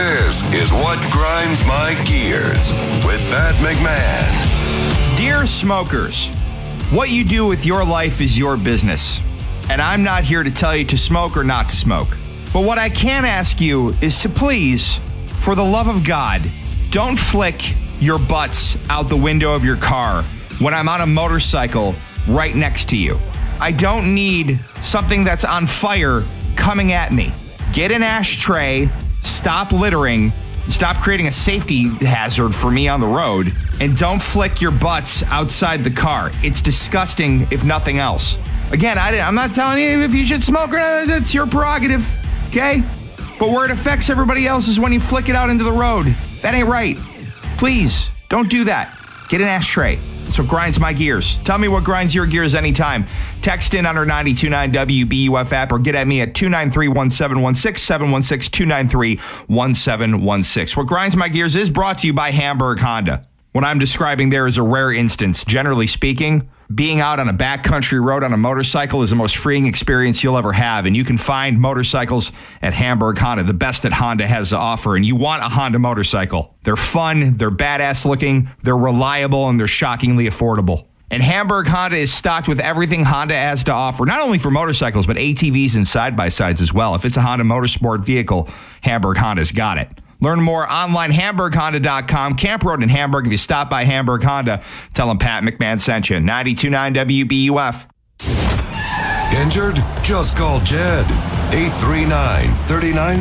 This is What Grinds My Gears with Pat McMahon. Dear smokers, what you do with your life is your business. And I'm not here to tell you to smoke or not to smoke. But what I can ask you is to please, for the love of God, don't flick your butts out the window of your car when I'm on a motorcycle right next to you. I don't need something that's on fire coming at me. Get an ashtray, stop littering, stop creating a safety hazard for me on the road, and don't flick your butts outside the car. It's disgusting, if nothing else. Again, I'm not telling you if you should smoke or not. That's your prerogative, okay? But where it affects everybody else is when you flick it out into the road. That ain't right. Please, don't do that. Get an ashtray. That's what grinds my gears. Tell me what grinds your gears anytime. Text in under 92.9 WBUF app or get at me at 293-1716, 716-293-1716. What grinds my gears is brought to you by Hamburg Honda. What I'm describing there is a rare instance. Generally speaking, being out on a backcountry road on a motorcycle is the most freeing experience you'll ever have. And you can find motorcycles at Hamburg Honda, the best that Honda has to offer. And you want a Honda motorcycle. They're fun, they're badass looking, they're reliable, and they're shockingly affordable. And Hamburg Honda is stocked with everything Honda has to offer, not only for motorcycles, but ATVs and side-by-sides as well. If it's a Honda motorsport vehicle, Hamburg Honda's got it. Learn more online, HamburgHonda.com. Camp Road in Hamburg. If you stop by Hamburg Honda, tell them Pat McMahon sent you. 92.9 WBUF. Injured? Just call Jed. 839-39